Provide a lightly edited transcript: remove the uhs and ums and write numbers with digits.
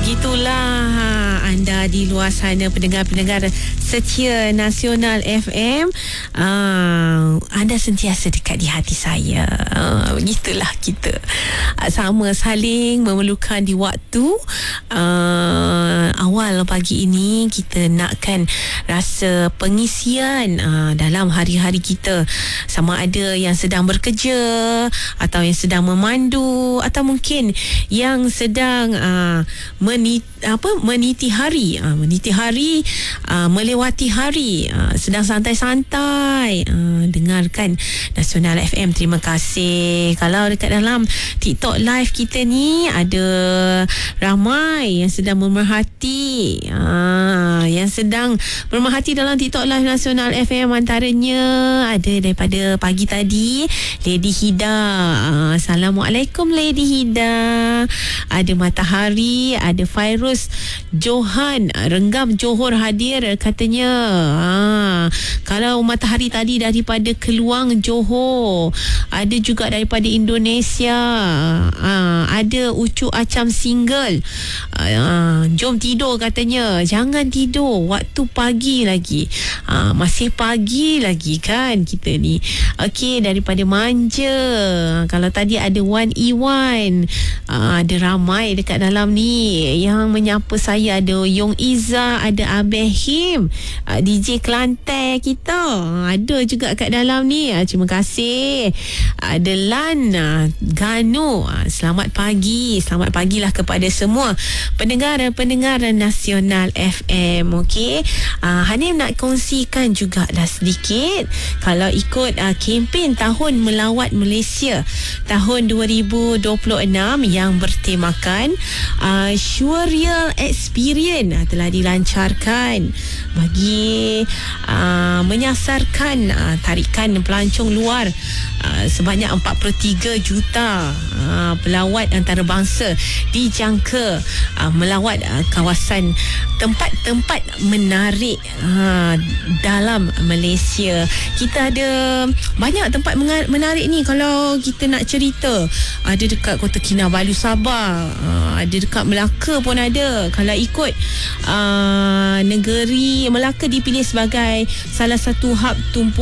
Begitulah anda di luar sana, pendengar-pendengar setia Nasional FM. Anda sentiasa dekat di hati saya. Begitulah kita. Sama saling memerlukan di waktu awal pagi ini. Kita nakkan rasa pengisian dalam hari-hari kita. Sama ada yang sedang bekerja, atau yang sedang memandu, atau mungkin yang sedang meniti hari, melewati hari, sedang santai-santai dengarkan Nasional FM. Terima kasih. Kalau dekat dalam TikTok live kita ni ada ramai yang sedang memerhati, yang sedang memerhati dalam TikTok live Nasional FM. Antaranya ada daripada pagi tadi Lady Hida. Assalamualaikum Lady Hida. Ada Matahari, ada Fairuz Johan, Renggam Johor hadir katanya. Kalau Matahari tadi daripada Keluang Johor, ada juga daripada Indonesia, ada Ucu Acam Single. Jom tidur katanya. Jangan tidur, waktu pagi lagi, masih pagi lagi kan kita ni. Okey, daripada Manja, kalau tadi ada Wan Iwan, ada ramai dekat dalam ni yang menyapa saya. Ada Yong Iza, ada Abeh Him, DJ Kelantan kita ada juga kat dalam ni. Terima kasih. Ada Lan Ganu. Selamat pagi. Selamat pagilah kepada semua pendengar Nasional FM. Okey, Hanim nak kongsikan jugalah sedikit. Kalau ikut kempen Tahun Melawat Malaysia tahun 2026 yang bertemakan Surreal Experience telah dilancarkan bagi menyasarkan tarikan pelancong luar sebanyak 43 juta pelawat antarabangsa dijangka melawat kawasan tempat-tempat menarik dalam Malaysia. Kita ada banyak tempat menarik ni kalau kita nak cerita. Ada dekat Kota Kinabalu Sabah, ada dekat Melaka pun ada. Kalau ikut negeri Melaka dipilih sebagai salah satu hub tumpuan